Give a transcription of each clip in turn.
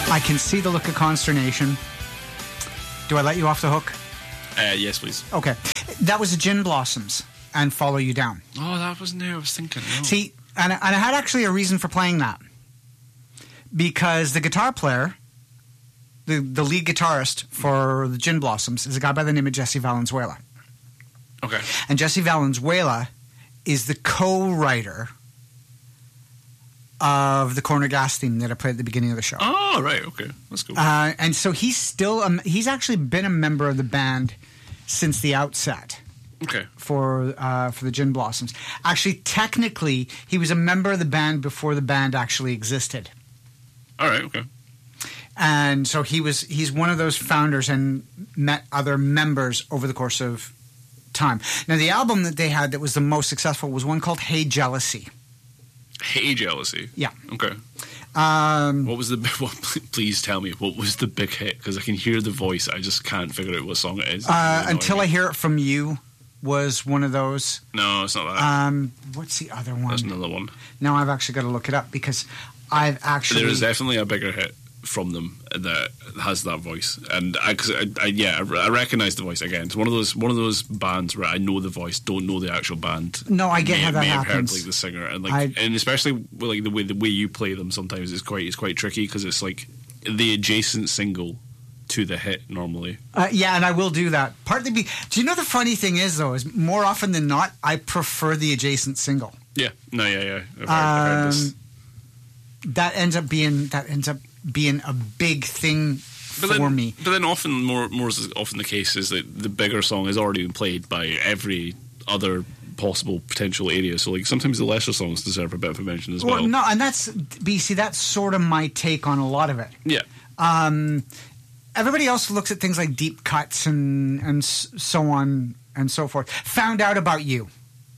I can see the look of consternation. Do I let you off the hook? Yes, please. Okay. That was the Gin Blossoms and Follow You Down. Oh, that wasn't it. I was thinking. No. See, and I had actually a reason for playing that. Because the guitar player, the lead guitarist for the Gin Blossoms, is a guy by the name of Jesse Valenzuela. Okay. And Jesse Valenzuela is the co-writer of the Corner Gas theme that I played at the beginning of the show. Oh, right. Okay. That's cool. And so he's actually been a member of the band since the outset. Okay. For the Gin Blossoms. Actually, technically, he was a member of the band before the band actually existed. All right. Okay. And so he's one of those founders and met other members over the course of time. Now, the album that they had that was the most successful was one called Hey Jealousy. Hey Jealousy. Yeah. Okay. What was the? Please tell me what was the big hit, because I can hear the voice. I just can't figure out what song it is. Until I Hear It From You was one of those. No, it's not that. What's the other one? There's another one. Now I've actually got to look it up because I've actually. There is definitely a bigger hit from them that has that voice, and I recognize the voice again. It's one of those bands where I know the voice, don't know the actual band. No, I get how that may have happens. heard like the singer, and and especially with, like the way you play them. Sometimes it's quite tricky because it's like the adjacent single to the hit normally. Yeah, and I will do that. Partly, do you know the funny thing is though? Is more often than not, I prefer the adjacent single. Yeah. No. Yeah. I've heard this. That ends up being a big thing for me. But then often, more often the case is that the bigger song has already been played by every other possible potential area. So like sometimes the lesser songs deserve a bit of a mention as well. No, and that's sort of my take on a lot of it. Yeah. Everybody else looks at things like deep cuts and so on and so forth. Found Out About You.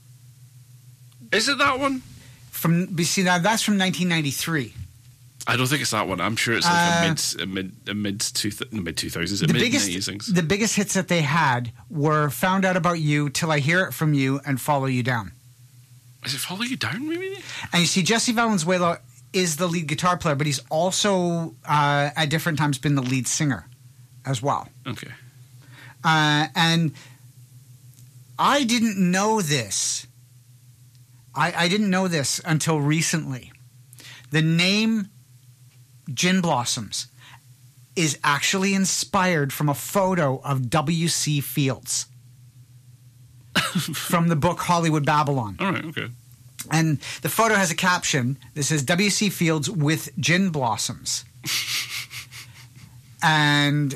Is it that one? That's from 1993. I don't think it's that one. I'm sure it's like a mid 2000s, mid 90s things. The biggest hits that they had were Found Out About You, Till I Hear It From You, and Follow You Down. Is it Follow You Down, maybe? And you see, Jesse Valenzuela is the lead guitar player, but he's also at different times been the lead singer as well. Okay. And I didn't know this. I didn't know this until recently. The name Gin Blossoms is actually inspired from a photo of W.C. Fields from the book Hollywood Babylon. All right, okay. And the photo has a caption that says W.C. Fields with Gin Blossoms. And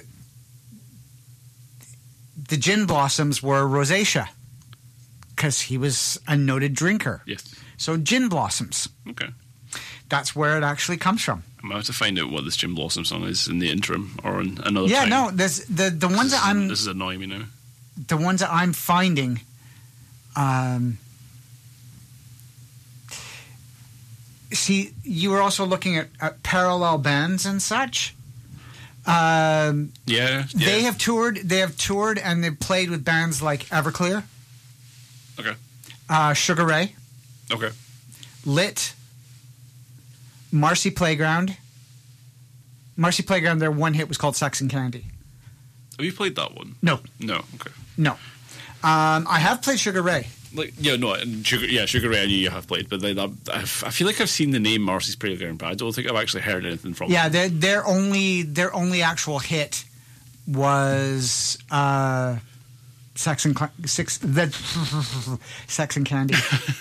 the Gin Blossoms were rosacea because he was a noted drinker. Yes. So Gin Blossoms. Okay. That's where it actually comes from. I'm about to find out what this Gin Blossom song is in the interim or in another time. Yeah, no, there's the ones that I'm... This is annoying me now. The ones that I'm finding... see, you were also looking at parallel bands and such. Yeah. They have toured and they've played with bands like Everclear. Okay. Sugar Ray. Okay. Lit. Marcy Playground. Marcy Playground, their one hit was called Sex and Candy. Have you played that one? No. No, okay. No. I have played Sugar Ray. Sugar Ray I knew you have played, but I feel like I've seen the name Marcy's Playground, but I don't think I've actually heard anything from them. Yeah, their only actual hit was Sex and Candy.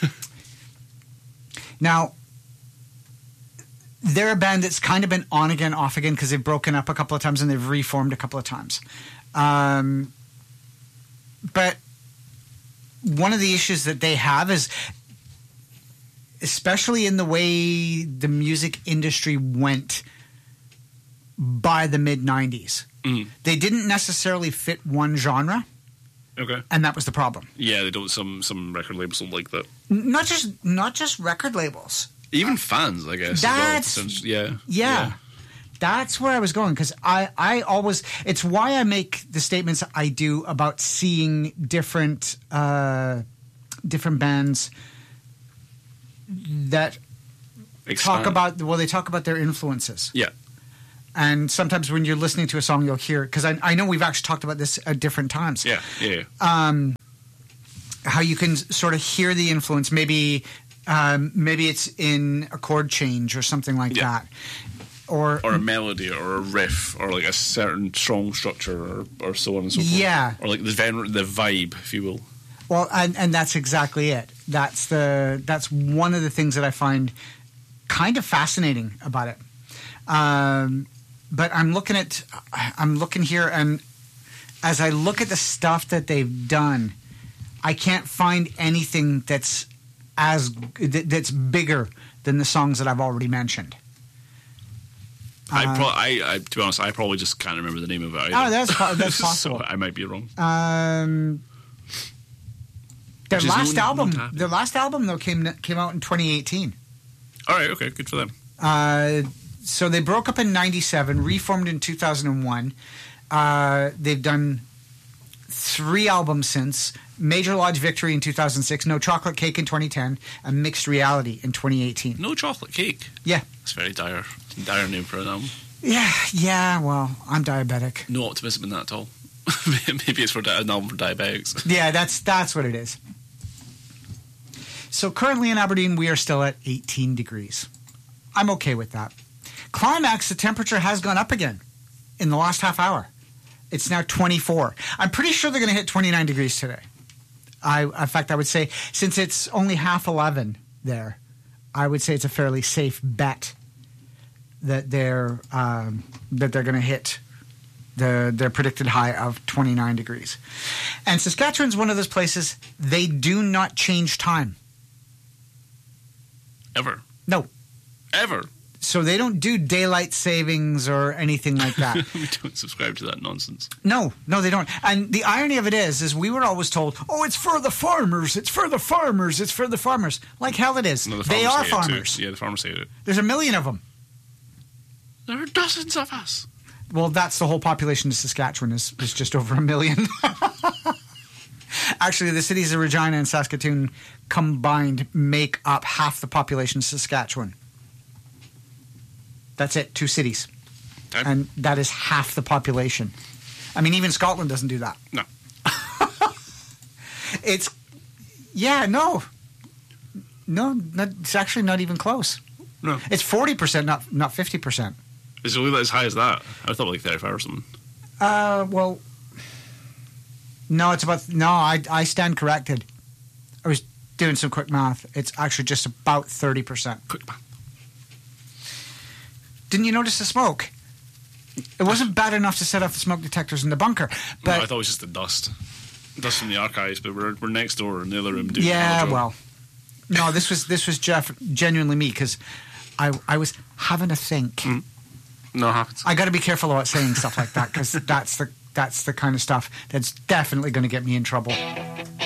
Now, they're a band that's kind of been on again, off again, because they've broken up a couple of times and they've reformed a couple of times. But one of the issues that they have is, especially in the way the music industry went by the mid-90s, they didn't necessarily fit one genre. Okay. And that was the problem. Yeah, they don't. Some record labels don't like that. Not just record labels. Even fans, I guess. Yeah. That's where I was going, because I always... It's why I make the statements I do about seeing different bands that talk about... Well, they talk about their influences. Yeah. And sometimes when you're listening to a song, you'll hear, because I know we've actually talked about this at different times. Yeah. How you can sort of hear the influence. Maybe it's in a chord change or something like that. Or a melody or a riff or like a certain strong structure or so on and so forth. Yeah. Or like the vibe, if you will. Well, and that's exactly it. That's one of the things that I find kind of fascinating about it. But I'm looking here, and as I look at the stuff that they've done, I can't find anything that's bigger than the songs that I've already mentioned. I to be honest, I probably just can't remember the name of it either. Oh, that's possible. So I might be wrong. Their last album though came out in 2018. All right, okay, good for them. So they broke up in 97, reformed in 2001. They've done 3 albums since. Major Lodge Victory in 2006, No Chocolate Cake in 2010, and Mixed Reality in 2018. No Chocolate Cake? Yeah. That's very dire name for an album. Yeah, well, I'm diabetic. No optimism in that at all. Maybe it's for an album for diabetics. Yeah, that's what it is. So currently in Aberdeen, we are still at 18 degrees. I'm okay with that. Climax, the temperature has gone up again in the last half hour. It's now 24. I'm pretty sure they're going to hit 29 degrees today. In fact, I would say, since it's only 11:30 there, I would say it's a fairly safe bet that they're going to hit their predicted high of 29 degrees. And Saskatchewan's one of those places, they do not change time. Ever? No. Ever? So they don't do daylight savings or anything like that. We don't subscribe to that nonsense. No, they don't. And the irony of it is we were always told, oh, it's for the farmers, it's for the farmers, it's for the farmers. Like hell it is. No, they are farmers. Yeah, the farmers hate it. There's 1 million of them. There are dozens of us. Well, that's the whole population of Saskatchewan is just over 1 million. Actually, the cities of Regina and Saskatoon combined make up half the population of Saskatchewan. That's it, 2 cities. Okay. And that is half the population. I mean, even Scotland doesn't do that. No. It's it's actually not even close. No. It's 40%, not 50%. Is it really as high as that? I thought like 35 or something. Well, no, it's about... No, I stand corrected. I was doing some quick math. It's actually just about 30%. Quick math. Didn't you notice the smoke? It wasn't bad enough to set off the smoke detectors in the bunker. But No, I thought it was just the dust. Dust from the archives, but we're next door in the other room doing yeah, well... No, this was genuinely me, because I was having a think. Mm. No, it happens. I got to be careful about saying stuff like that, because that's the kind of stuff that's definitely going to get me in trouble.